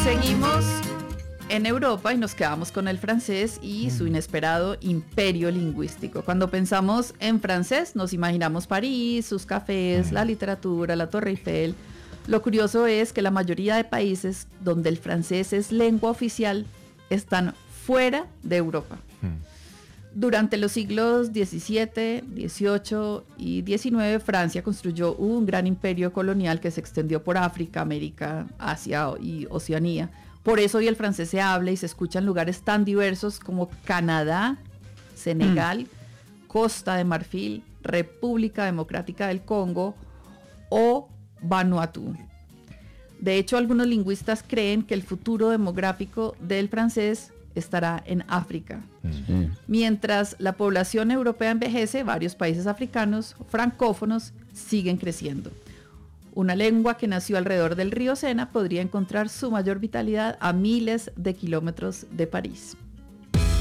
Seguimos en Europa y nos quedamos con el francés y su inesperado imperio lingüístico. Cuando pensamos en francés, nos imaginamos París, sus cafés, la literatura, la Torre Eiffel. Lo curioso es que la mayoría de países donde el francés es lengua oficial están fuera de Europa. Durante los siglos XVII, XVIII y XIX, Francia construyó un gran imperio colonial que se extendió por África, América, Asia y Oceanía. Por eso hoy el francés se habla y se escucha en lugares tan diversos como Canadá, Senegal, Costa de Marfil, República Democrática del Congo o Vanuatu. De hecho, algunos lingüistas creen que el futuro demográfico del francés estará en África. Sí. Mientras la población europea envejece, varios países africanos francófonos siguen creciendo. Una lengua que nació alrededor del río Sena podría encontrar su mayor vitalidad a miles de kilómetros de París.